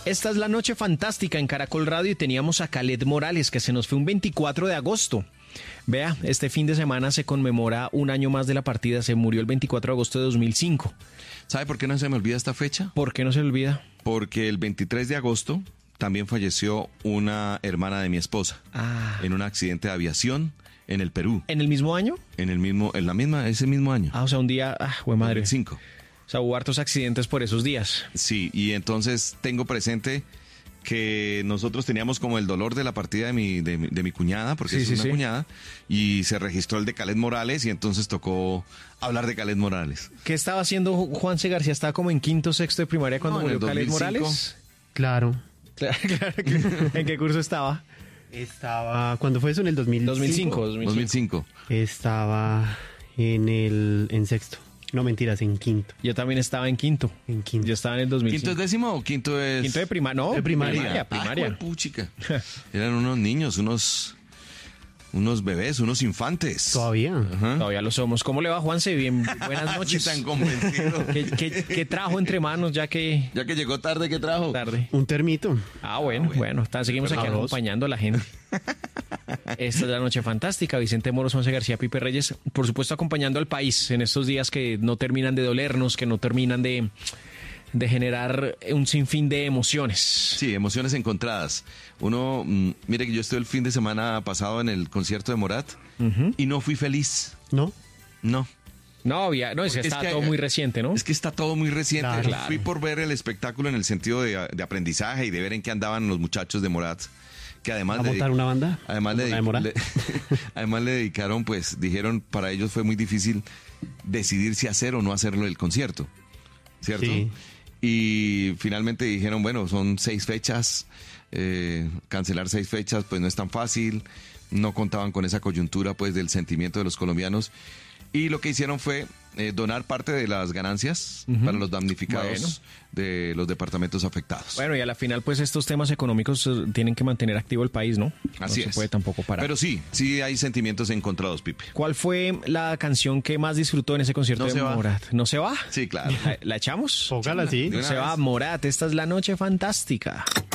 Esta es la noche fantástica en Caracol Radio y teníamos a Khaled Morales, que se nos fue un 24 de agosto. Vea, este fin de semana se conmemora un año más de la partida. Se murió el 24 de agosto de 2005. ¿Sabe por qué no se me olvida esta fecha? ¿Por qué no se le olvida? Porque el 23 de agosto también falleció una hermana de mi esposa en un accidente de aviación en el Perú. ¿En el mismo año? Ese mismo año. O sea, un día, güey madre. 2005. O sea, hubo hartos accidentes por esos días. Sí, y entonces tengo presente que nosotros teníamos como el dolor de la partida de mi cuñada, porque es una cuñada, y se registró el de Khaled Morales, y entonces tocó hablar de Khaled Morales. ¿Qué estaba haciendo Juanse García? ¿Estaba como en quinto, sexto de primaria cuando murió Khaled Morales? Claro. Claro. ¿En qué curso estaba? ¿Cuándo fue eso? ¿En el 2005? 2005. Estaba en sexto. No, mentiras, en quinto. Yo también estaba en quinto. Yo estaba en el 2005. ¿Quinto es décimo o quinto es...? Quinto de primaria. No, de primaria. Primaria. Puchica. Eran unos niños, unos bebés, unos infantes. Todavía. Ajá. Todavía lo somos. ¿Cómo le va, Juanse? Bien, buenas noches. Tan convencido. ¿Qué trajo entre manos ya que llegó tarde, ¿qué trajo? Tarde. Un termito. Bueno. Seguimos aquí acompañando a la gente. Esta es la noche fantástica. Vicente Moros, Juanse García, Pipe Reyes, por supuesto acompañando al país en estos días que no terminan de dolernos, que no terminan de generar un sinfín de emociones. Sí, emociones encontradas. Uno, mire que yo estuve el fin de semana pasado en el concierto de Morat y no fui feliz. ¿No? No. Es que está todo muy reciente, ¿no? Es que está todo muy reciente. Claro. Fui por ver el espectáculo en el sentido de aprendizaje y de ver en qué andaban los muchachos de Morat. Que además ¿A montar una banda? Además le dedicaron, pues, dijeron, para ellos fue muy difícil decidir si hacer o no hacerlo el concierto, ¿cierto? Sí. Y finalmente dijeron, bueno, son 6 fechas, cancelar 6 fechas, pues no es tan fácil, no contaban con esa coyuntura, pues, del sentimiento de los colombianos. Y lo que hicieron fue donar parte de las ganancias para los damnificados de los departamentos afectados. Bueno, y a la final, pues estos temas económicos tienen que mantener activo el país, ¿no? Así no es. se puede tampoco parar. Pero sí hay sentimientos encontrados, Pipe. ¿Cuál fue la canción que más disfrutó en ese concierto de Morat? ¿No se va? Sí, claro. ¿La echamos? Póngala, sí. No se va, Morat. Esta es la noche fantástica.